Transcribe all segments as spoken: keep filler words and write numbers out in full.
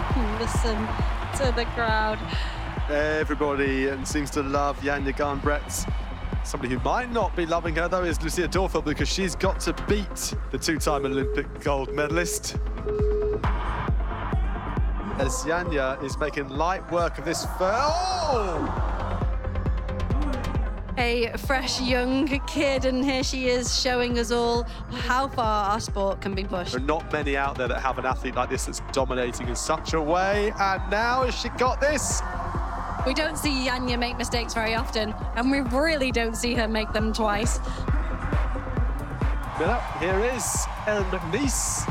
Listen to the crowd. Everybody seems to love Janja Garnbret. Somebody who might not be loving her, though, is Lucia Dorfeld, because she's got to beat the two-time Olympic gold medalist. As Janja is making light work of this first... Oh! A fresh young kid, and here she is showing us all how far our sport can be pushed. There are not many out there that have an athlete like this that's dominating in such a way, and now has she got this? We don't see Janja make mistakes very often, and we really don't see her make them twice. But here is Erin McNeice.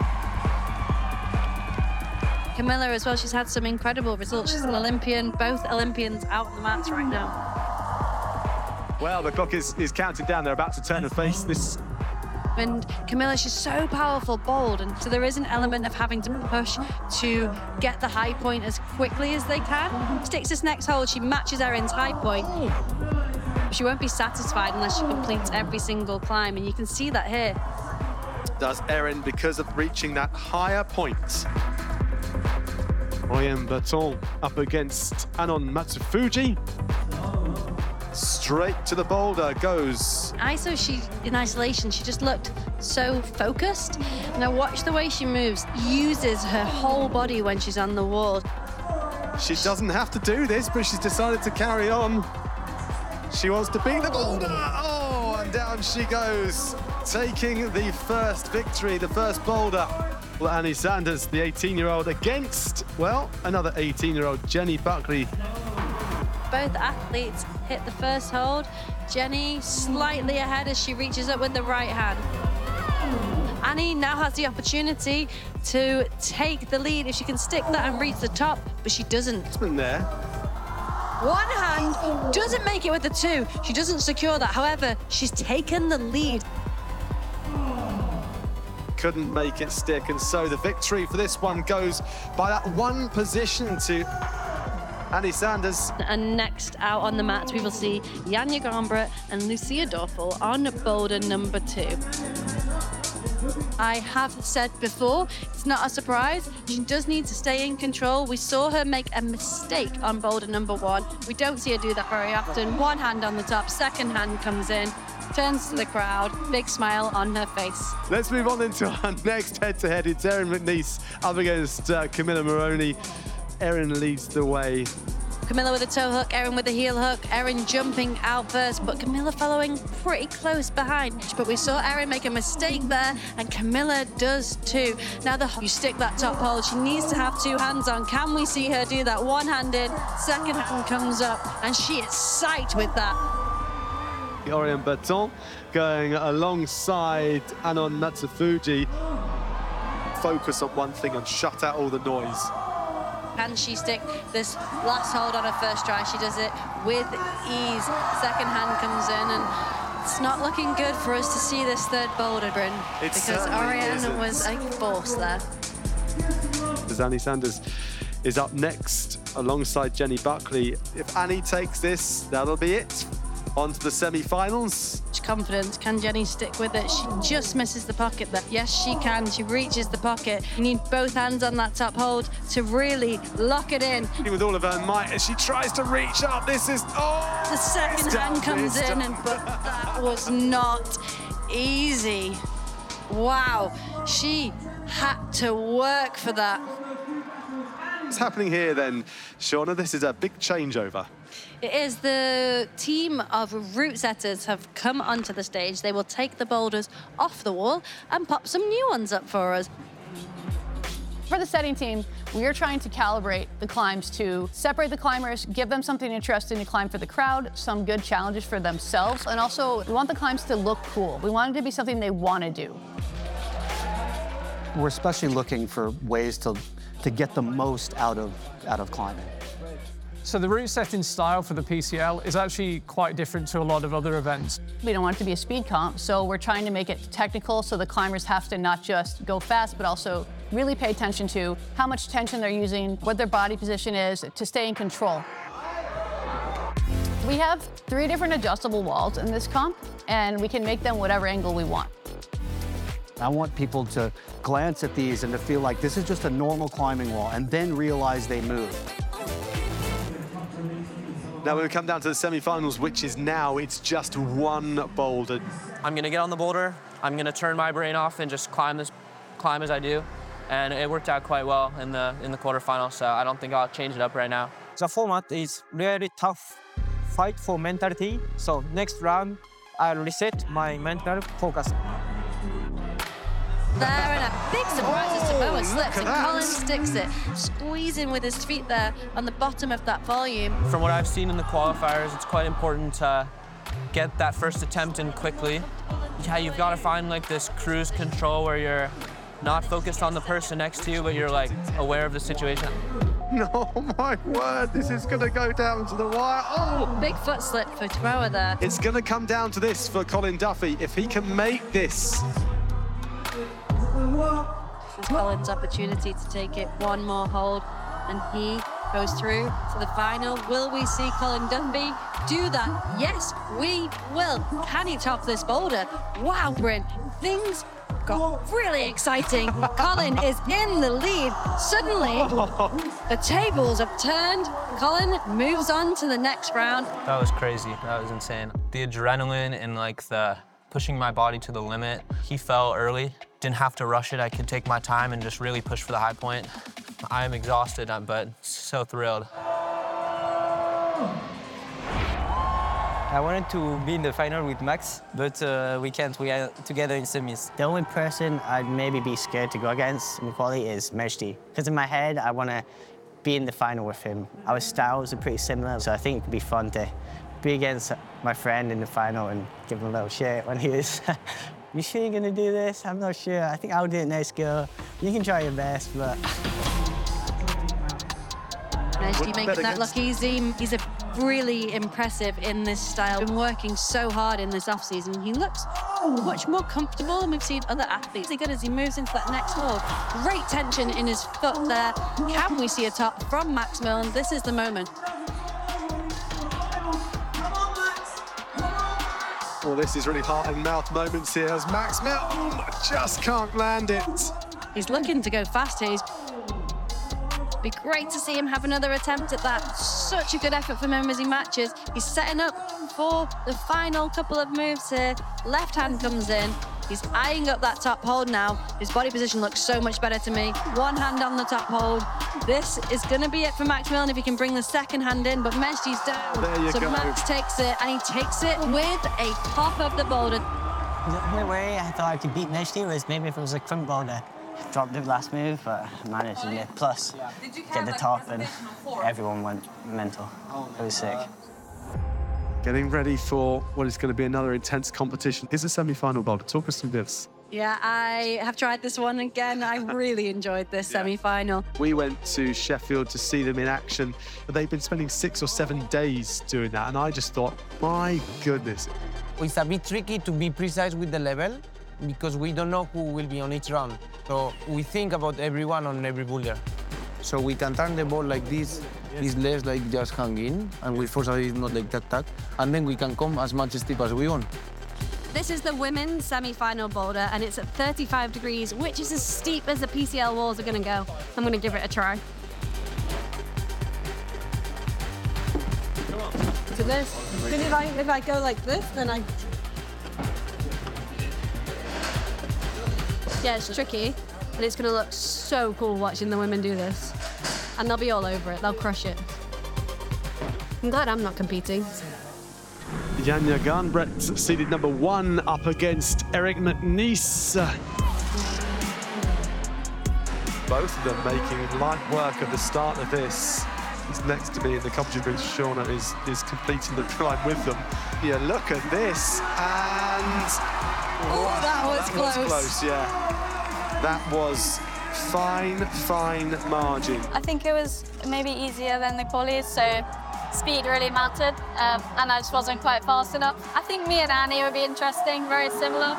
Camilla as well, she's had some incredible results. She's an Olympian, both Olympians out on the mats right now. Well, the clock is, is counting down. They're about to turn and face this. And Camilla, she's so powerful, bold, and so there is an element of having to push to get the high point as quickly as they can. Sticks this next hold, she matches Erin's high point. She won't be satisfied unless she completes every single climb, and you can see that here. Does Erin, because of reaching that higher point. Oriane Berton up against Anon Matsufuji. Straight to the boulder goes. I saw she, in isolation, she just looked so focused. Now watch the way she moves, uses her whole body when she's on the wall. She doesn't have to do this, but she's decided to carry on. She wants to beat the boulder. Oh, and down she goes, taking the first victory, the first boulder. Well, Annie Sanders, the eighteen-year-old, against, well, another eighteen-year-old, Jenny Buckley. Both athletes hit the first hold. Jenny slightly ahead as she reaches up with the right hand. Annie now has the opportunity to take the lead if she can stick that and reach the top, but she doesn't. It's been there. One hand doesn't make it with the two. She doesn't secure that. However, she's taken the lead. Couldn't make it stick, and so the victory for this one goes by that one position to Annie Sanders. And next out on the mats, we will see Janja Garnbret and Lucia Dorfeld on boulder number two. I have said before, it's not a surprise. She does need to stay in control. We saw her make a mistake on boulder number one. We don't see her do that very often. One hand on the top, second hand comes in, turns to the crowd, big smile on her face. Let's move on into our next head-to-head. It's Erin McNeice up against uh, Camilla Moroni. Erin leads the way. Camilla with a toe hook, Erin with a heel hook, Erin jumping out first, but Camilla following pretty close behind. But we saw Erin make a mistake there, and Camilla does too. Now the you stick that top hold, she needs to have two hands on. Can we see her do that? One hand in, second hand comes up, and she is psyched with that. Oriane Berton going alongside Anon Matsufuji. Focus on one thing and shut out all the noise. Can she stick this last hold on her first try? She does it with ease. Second hand comes in, and it's not looking good for us to see this third boulder, Bryn, It because Oriane isn't. was a force there. As Annie Sanders is up next alongside Jenny Buckley. If Annie takes this, that'll be it. On to the semi-finals. Confidence. Can Jenny stick with it? She just misses the pocket there. Yes, she can. She reaches the pocket. You need both hands on that top hold to really lock it in. With all of her might as she tries to reach up. This is, oh! The second it's hand done, comes it's in, done. and but that was not easy. Wow, she had to work for that. What's happening here then, Shauna? This is a big changeover. It is. The team of route setters have come onto the stage. They will take the boulders off the wall and pop some new ones up for us. For the setting team, we are trying to calibrate the climbs to separate the climbers, give them something interesting to climb for the crowd, some good challenges for themselves, and also we want the climbs to look cool. We want it to be something they want to do. We're especially looking for ways to, to get the most out of, out of climbing. So the route setting style for the P C L is actually quite different to a lot of other events. We don't want it to be a speed comp, so we're trying to make it technical so the climbers have to not just go fast, but also really pay attention to how much tension they're using, what their body position is, to stay in control. We have three different adjustable walls in this comp, and we can make them whatever angle we want. I want people to glance at these and to feel like this is just a normal climbing wall and then realize they move. Now we come down to the semi-finals, which is now, it's just one boulder. I'm gonna get on the boulder, I'm gonna turn my brain off and just climb this, climb as I do. And it worked out quite well in the, in the quarterfinals, so I don't think I'll change it up right now. The format is really tough fight for mentality. So next round, I'll reset my mental focus. There, and a big surprise as Samoa Oh, slips look and at Colin that. sticks it, squeezing with his feet there on the bottom of that volume. From what I've seen in the qualifiers, it's quite important to get that first attempt in quickly. Yeah, you've got to find like this cruise control where you're not focused on the person next to you, but you're like aware of the situation. No, my word, this is going to go down to the wire. Oh! Big foot slip for Samoa there. It's going to come down to this for Colin Duffy. If he can make this, This is Colin's opportunity to take it one more hold, and he goes through to the final. Will we see Colin Duffy do that? Yes, we will. Can he top this boulder? Wow, Bryn, things got really exciting. Colin is in the lead. Suddenly, the tables have turned. Colin moves on to the next round. That was crazy, that was insane. The adrenaline and like the pushing my body to the limit. He fell early, didn't have to rush it. I could take my time and just really push for the high point. I am exhausted, but so thrilled. I wanted to be in the final with Max, but uh, we can't. We are together in semis. The only person I'd maybe be scared to go against in quality is Mejdi. Because in my head, I want to be in the final with him. Our styles are pretty similar, so I think it could be fun to be against my friend in the final and give him a little shit when he was, you sure you're going to do this? I'm not sure. I think I'll do it next go. You can try your best, but... Mejdi making that look easy. He's a really impressive in this style. Been working so hard in this off-season. He looks much more comfortable than we've seen other athletes. Really good as he moves into that next hold. Great tension in his foot there. Can we see a top from Max Milne? This is the moment. well, this is really heart and mouth moments here as Max Milne just can't land it. He's looking to go fast here. He's Be great to see him have another attempt at that. Such a good effort from him as he matches. He's setting up for the final couple of moves here. Left hand comes in. He's eyeing up that top hold now. His body position looks so much better to me. One hand on the top hold. This is going to be it for Max Milne if he can bring the second hand in, but Mejdi's down. There you so go. Max takes it, and he takes it with a top of the boulder. The only way I thought I could beat Mejdi was maybe if it was a front boulder. Dropped it last move, but I managed to nip. Plus, get the top, and everyone went mental. It was sick. Getting ready for what is going to be another intense competition. Here's a semi-final boulder. Talk us through this. Yeah, I have tried this one again. I really enjoyed this semi-final. We went to Sheffield to see them in action, but they've been spending six or seven days doing that, and I just thought, my goodness. It's a bit tricky to be precise with the level because we don't know who will be on each round. So we think about everyone on every boulder. So we can turn the ball like this. It's less like just hanging, and with force it's not like that, that. And then we can come as much steep as we want. This is the women's semi-final boulder, and it's at thirty-five degrees, which is as steep as the P C L walls are going to go. I'm going to give it a try. To this. Because if I, if I go like this, then I... Yeah, it's tricky, but it's going to look so cool watching the women do this. And they'll be all over it. They'll crush it. I'm glad I'm not competing. Janja Garnbret, seeded number one, up against Eric McNeice. Both of them making light work of the start of this. He's next to me in the competition booth. Shauna is, is completing the climb with them. Yeah, look at this, and... Oh, that was that close. was close, yeah. That was fine, fine margin. I think it was maybe easier than the qualies, so speed really mattered, um, and I just wasn't quite fast enough. I think me and Annie would be interesting, very similar.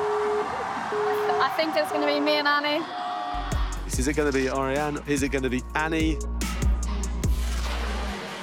I think it's going to be me and Annie. Is it going to be Oriane? Is it going to be Annie?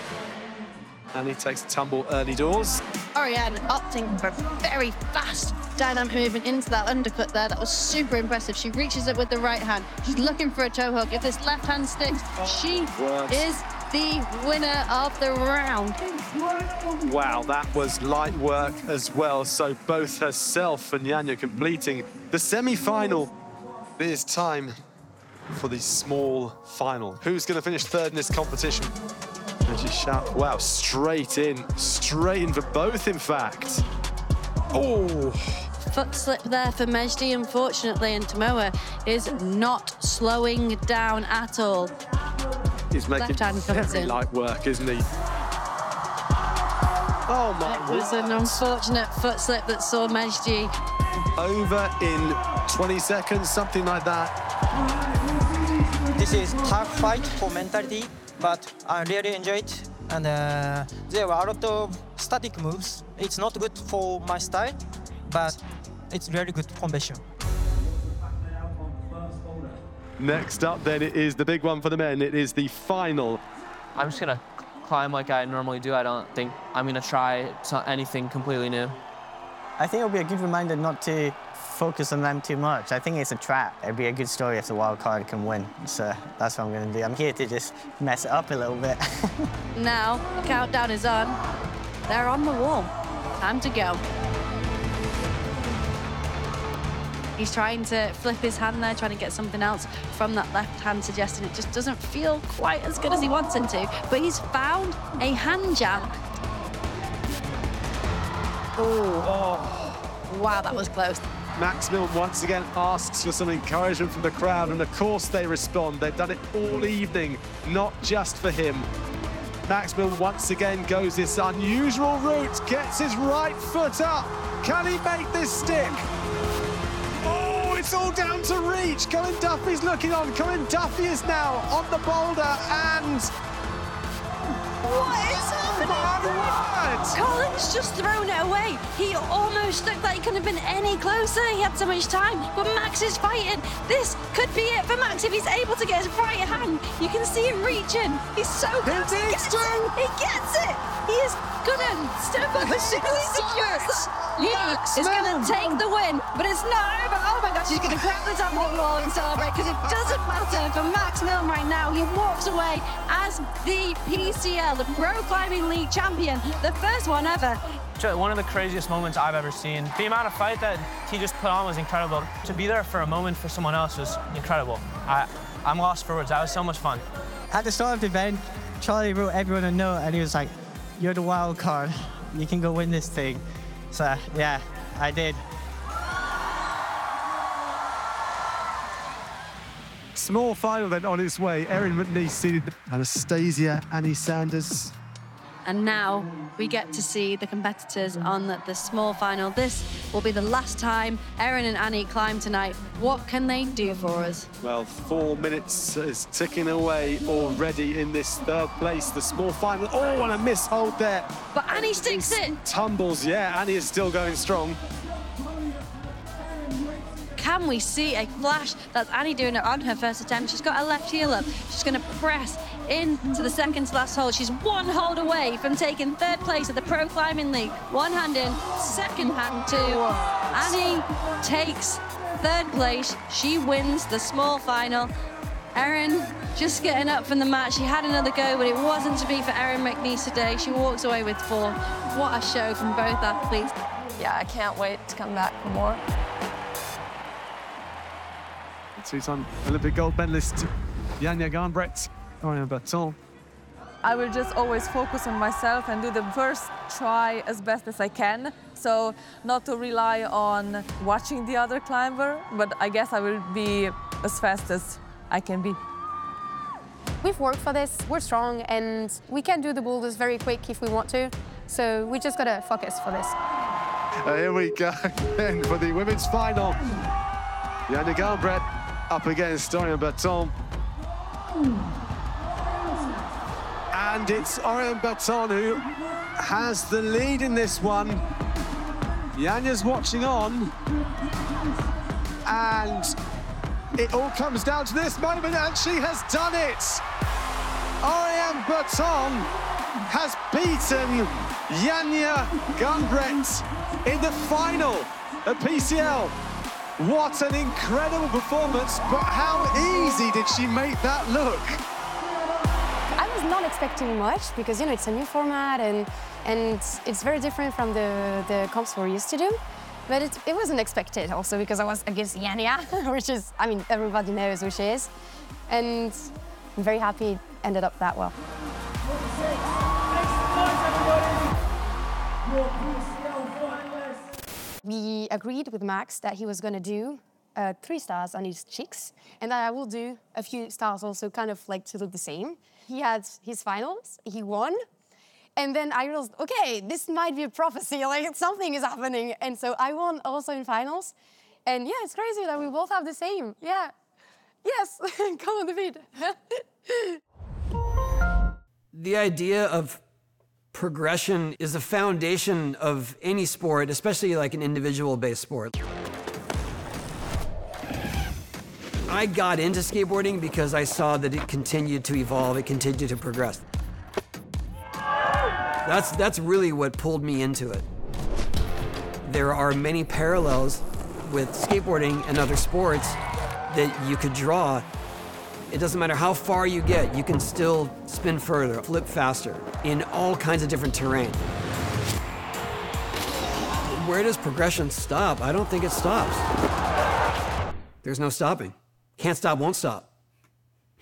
Annie takes a tumble early doors. Oriane opting for very fast dynamic movement into that undercut there. That was super impressive. She reaches it with the right hand. She's looking for a toe hook. If this left hand sticks, she is the winner of the round. Wow, that was light work as well. So both herself and Janja completing the semi-final. It is time for the small final. Who's going to finish third in this competition? And she shout, wow, straight in, straight in for both, in fact. Oh. Foot slip there for Mejdi, unfortunately, and Tomoe is not slowing down at all. He's making very light work, isn't he? Oh my It was an unfortunate foot slip that saw Mejdi. over in twenty seconds, something like that. This is tough fight for mentality, but I really enjoyed it. And uh, there were a lot of static moves. It's not good for my style, but it's really good combination. Next up, then, it is the big one for the men. It is the final. I'm just gonna climb like I normally do. I don't think I'm gonna try anything completely new. I think it'll be a good reminder not to focus on them too much. I think it's a trap. It'd be a good story if the wild card can win. So that's what I'm going to do. I'm here to just mess it up a little bit. Now, the countdown is on. They're on the wall. Time to go. He's trying to flip his hand there, trying to get something else from that left hand, suggesting it just doesn't feel quite as good as he wants it to. But he's found a hand jam. Oh, wow, that was close. Max Milne once again asks for some encouragement from the crowd, and of course they respond. They've done it all evening, not just for him. Max Milne once again goes this unusual route, gets his right foot up. Can he make this stick? Oh, it's all down to reach. Colin Duffy's looking on. Colin Duffy is now on the boulder, and what is happening? Colin's just thrown it away. He almost looked like he couldn't have been any closer. He had so much time, but Max is fighting. This could be it for Max if he's able to get his right hand. You can see him reaching. He's so close. He gets it. He gets it. He is gonna step up as soon as he secures. He is gonna take the win, but it's not over. Oh my gosh, he's gonna grab the top of the wall and celebrate, because it doesn't matter for Max Milne right now. He walks away as the P C L, the Pro Climbing League champion, the first one ever. One of the craziest moments I've ever seen. The amount of fight that he just put on was incredible. To be there for a moment for someone else was incredible. I, I'm lost for words. That was so much fun. At the start of the event, Charlie wrote everyone a note, and he was like, "You're the wild card. You can go win this thing." So, yeah, I did. Small final then on its way. Erin McNeice seated Anastasia Annie Sanders. And now we get to see the competitors on the, the small final. This will be the last time Erin and Annie climb tonight. What can they do for us? Well, four minutes is ticking away already in this third place, the small final. Oh, and a mishold there. But Annie sticks it. Tumbles, yeah, Annie is still going strong. Can we see a flash? That's Annie doing it on her first attempt. She's got her left heel up. She's going to press into the second to last hold. She's one hold away from taking third place at the Pro Climbing League. One hand in, second hand two. Annie takes third place. She wins the small final. Erin just getting up from the mat. She had another go, but it wasn't to be for Erin McNeice today. She walks away with four. What a show from both athletes. Yeah, I can't wait to come back for more. Two-time Olympic gold medalist Janja Garnbret, Orion Berton. I will just always focus on myself and do the first try as best as I can. So not to rely on watching the other climber, but I guess I will be as fast as I can be. We've worked for this, we're strong, and we can do the boulders very quick if we want to. So we just gotta focus for this. Uh, here we go then for the women's final. Janja Garnbret up against Orion Berton. And it's Orion Berton who has the lead in this one. Janja's watching on. And it all comes down to this moment, and she has done it. Orion Berton has beaten Janja Garnbret in the final at P C L. What an incredible performance, but how easy did she make that look? I was not expecting much because, you know, it's a new format and and it's very different from the, the comps we're used to do. But it, it wasn't expected also because I was against Yania, which is, I mean, everybody knows who she is. And I'm very happy it ended up that well. We agreed with Max that he was going to do uh, three stars on his cheeks and that I will do a few stars also kind of like to look the same. He had his finals, he won, and then I realized, okay, this might be a prophecy, like something is happening. And so I won also in finals. And yeah, it's crazy that we both have the same, yeah. Yes, come on the beat. The idea of progression is the foundation of any sport, especially like an individual-based sport. I got into skateboarding because I saw that it continued to evolve, it continued to progress. That's, that's really what pulled me into it. There are many parallels with skateboarding and other sports that you could draw. It doesn't matter how far you get, you can still spin further, flip faster, in all kinds of different terrain. Where does progression stop? I don't think it stops. There's no stopping. Can't stop, won't stop.